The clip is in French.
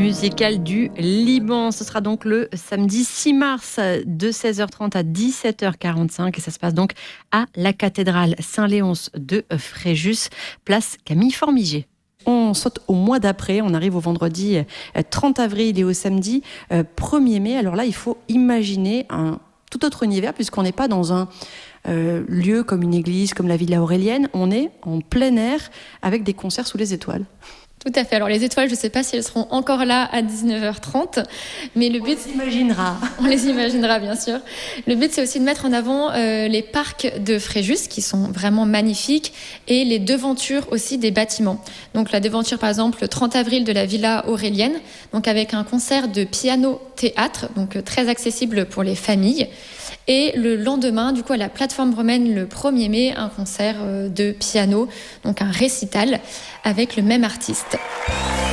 musicale du Liban. Ce sera donc le samedi 6 mars de 16h30 à 17h45 et ça se passe donc à la cathédrale Saint-Léonce de Fréjus, place Camille Formigé. On saute au mois d'après, on arrive au vendredi 30 avril et au samedi 1er mai. Alors là, il faut imaginer un tout autre univers puisqu'on n'est pas dans un lieu comme une église, comme la Villa Aurélienne. On est en plein air avec des concerts sous les étoiles. Tout à fait. Alors les étoiles, je ne sais pas si elles seront encore là à 19h30, mais le but... On les imaginera, bien sûr. Le but, c'est aussi de mettre en avant les parcs de Fréjus, qui sont vraiment magnifiques, et les devantures aussi des bâtiments. Donc la devanture, par exemple, le 30 avril de la Villa Aurélienne, donc avec un concert de piano-théâtre, donc très accessible pour les familles. Et le lendemain, du coup, à la plateforme romaine, le 1er mai, un concert de piano, donc un récital avec le même artiste.